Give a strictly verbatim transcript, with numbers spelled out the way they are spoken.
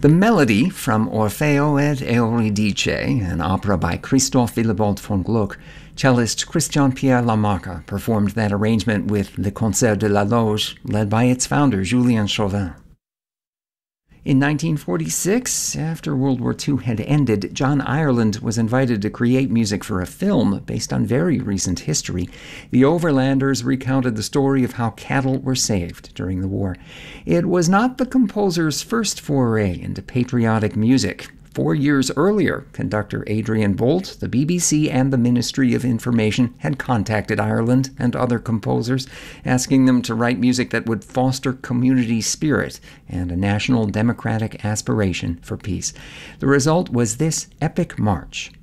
The melody from Orfeo ed Euridice, an opera by Christoph Willibald von Gluck, cellist Christian-Pierre Lamarca performed that arrangement with Le Concert de la Loge, led by its founder, Julien Chauvin. In nineteen forty-six, after World War Two had ended, John Ireland was invited to create music for a film based on very recent history. The Overlanders recounted the story of how cattle were saved during the war. It was not the composer's first foray into patriotic music. Four years earlier, conductor Adrian Bolt, the B B C, and the Ministry of Information had contacted Ireland and other composers, asking them to write music that would foster community spirit and a national democratic aspiration for peace. The result was this epic march,